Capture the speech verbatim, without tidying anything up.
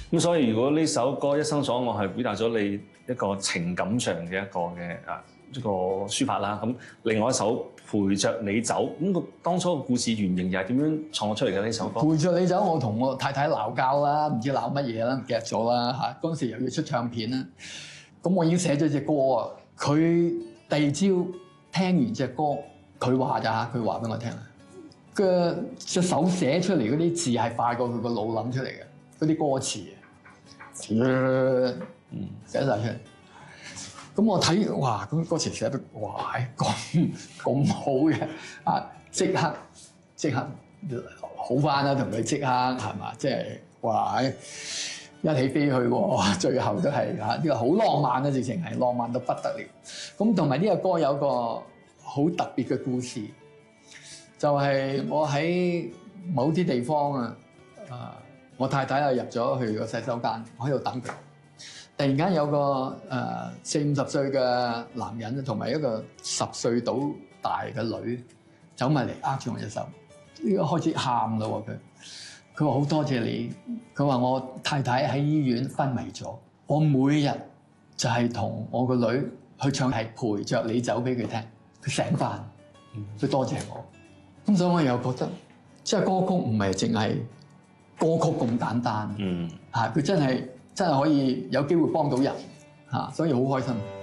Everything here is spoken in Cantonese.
咁所以如果呢首歌《一生所愛》係表達咗你一個情感上嘅一個嘅啊一個抒發啦，咁另外一首陪着你走，咁個當初個故事原型又係點樣創作出嚟嘅呢首歌？ 陪着你走，我同我太太鬧交啦，唔知鬧乜嘢啦，唔記得咗啦嚇。嗰陣時又要出唱片啦，咁我已經寫咗隻歌啊。佢第二朝聽完隻歌，佢話咋嚇？佢話俾我聽啊，佢隻手寫出嚟嗰啲字係快過佢個腦諗出嚟嘅，嗰啲歌詞啊，嗯，寫晒出嚟。咁我睇哇，咁歌詞寫得哇咁咁好嘅啊！即刻即刻好翻啦，同佢即刻係嘛？即係哇一起飛去喎！最後都係嚇呢個好浪漫嘅，直情係浪漫到不得了。咁同埋呢個歌有個好特別嘅故事，就係我喺某啲地方啊，啊我太太啊入咗去個洗手間，我喺度等佢。突然間有個誒四五十歲嘅男人，同埋一個十歲到大嘅女走埋嚟握住我隻手，呢個開始喊啦喎佢。佢話好多謝你，佢話我太太喺醫院昏迷咗，我每日就係同我個女去唱係陪着你走俾佢聽，佢醒返，佢多謝我。咁所以我又覺得，即係歌曲唔係淨係歌曲咁簡單，嗯，嚇佢真係。真係可以有機會幫到人嚇，所以好開心。